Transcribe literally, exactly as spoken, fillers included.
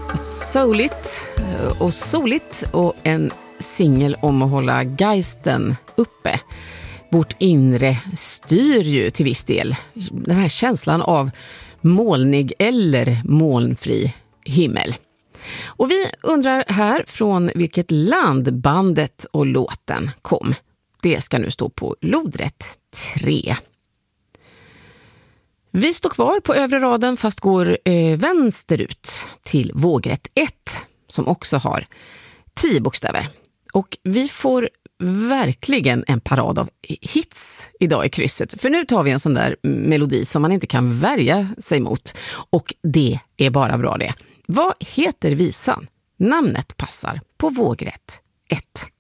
Souligt och soligt och en singel om att hålla geisten uppe. Vårt inre styr ju till viss del den här känslan av molnig eller molnfri himmel. Och vi undrar här från vilket land bandet och låten kom. Det ska nu stå på lodrätt tre. Vi står kvar på övre raden fast går eh, vänsterut till vågrätt ett som också har tio bokstäver. Och vi får verkligen en parad av hits idag i krysset. För nu tar vi en sån där melodi som man inte kan värja sig mot. Och det är bara bra det. Vad heter visan? Namnet passar på vågrätt ett.